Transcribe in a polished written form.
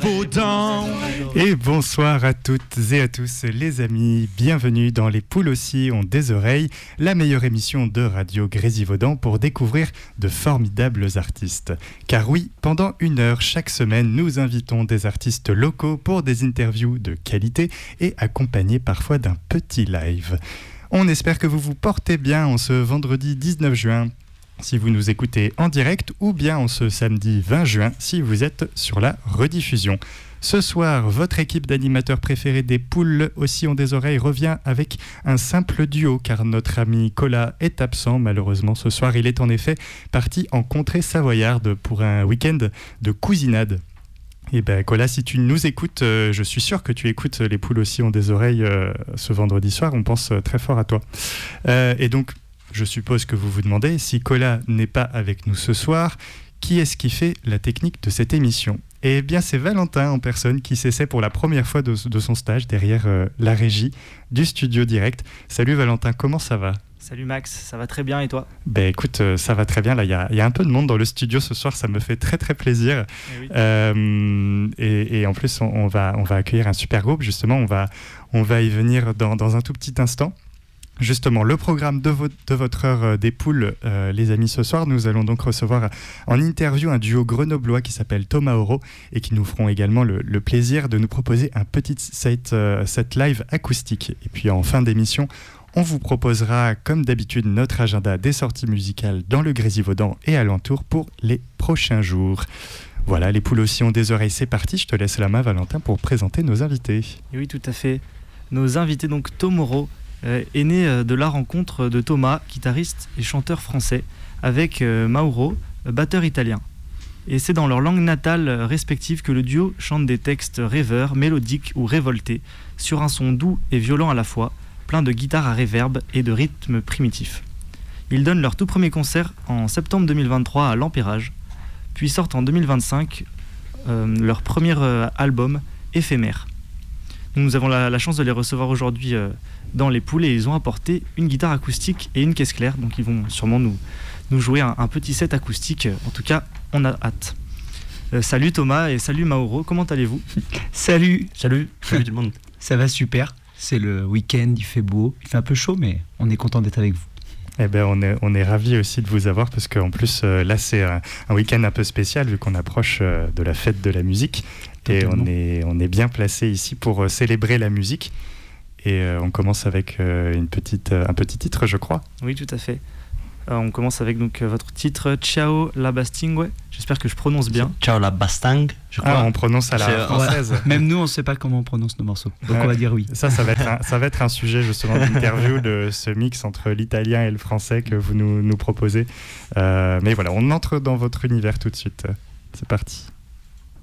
Grésivaudan. Et bonsoir à toutes et à tous les amis, bienvenue dans Les Poules aussi ont des oreilles, la meilleure émission de Radio Grésivaudan pour découvrir de formidables artistes. Car oui, pendant 1 heure chaque semaine, nous invitons des artistes locaux pour des interviews de qualité et accompagnés parfois d'un petit live. On espère que vous vous portez bien en ce vendredi 19 juin. Si vous nous écoutez en direct ou bien en ce samedi 20 juin si vous êtes sur la rediffusion. Ce soir, votre équipe d'animateurs préférés des Poules aussi ont des oreilles revient avec un simple duo car notre ami Cola est absent malheureusement ce soir. Il est en effet parti en contrée savoyarde pour un week-end de cousinade. Et ben Cola, si tu nous écoutes, je suis sûr que tu écoutes Les Poules aussi ont des oreilles ce vendredi soir. On pense très fort à toi. Et donc, je suppose que vous vous demandez, si Cola n'est pas avec nous ce soir, qui est-ce qui fait la technique de cette émission ? Eh bien, c'est Valentin en personne qui s'essaie pour la première fois de son stage derrière la régie du studio direct. Salut Valentin, comment ça va ? Salut Max, ça va très bien et toi ? Ben écoute, ça va très bien. Là, il y a un peu de monde dans le studio ce soir, ça me fait très très plaisir. Oui. Et en plus, on va accueillir un super groupe. Justement, on va y venir dans un tout petit instant. Justement, le programme de votre heure des poules, les amis, ce soir, nous allons donc recevoir en interview un duo grenoblois qui s'appelle Thomas Oro et qui nous feront également le plaisir de nous proposer un petit set live acoustique. Et puis en fin d'émission, on vous proposera, comme d'habitude, notre agenda des sorties musicales dans le Grésivaudan et alentour pour les prochains jours. Voilà, les poules aussi ont des oreilles, c'est parti. Je te laisse la main, Valentin, pour présenter nos invités. Et oui, tout à fait. Nos invités, donc Thomas Oro, est né de la rencontre de Thomas, guitariste et chanteur français, avec Mauro, batteur italien. Et c'est dans leur langue natale respective que le duo chante des textes rêveurs, mélodiques ou révoltés, sur un son doux et violent à la fois, plein de guitares à réverb et de rythmes primitifs. Ils donnent leur tout premier concert en septembre 2023 à l'Empérage, puis sortent en 2025 leur premier album, Éphémère. Nous avons la chance de les recevoir aujourd'hui dans les poules et ils ont apporté une guitare acoustique et une caisse claire, donc ils vont sûrement nous jouer un petit set acoustique. En tout cas, on a hâte. Salut Thomas et salut Mauro, comment allez-vous ? Salut tout le monde. Ça va super, c'est le week-end, il fait beau, il fait un peu chaud mais on est content d'être avec vous. Eh ben, on est ravis aussi de vous avoir parce qu'en plus, là, c'est un week-end un peu spécial vu qu'on approche de la fête de la musique. Totalement. Et on est bien placé ici pour célébrer la musique. Et on commence avec un petit titre, je crois. Oui, tout à fait. On commence avec donc, votre titre Ciao la Bastingue. J'espère que je prononce bien. Ciao la Bastingue, je crois. Ah, on prononce à la française. Ouais. Même nous, on ne sait pas comment on prononce nos morceaux. Donc on va dire oui. Ça va être un sujet justement d'interview, de ce mix entre l'italien et le français que vous nous proposez. Mais voilà, on entre dans votre univers tout de suite. C'est parti.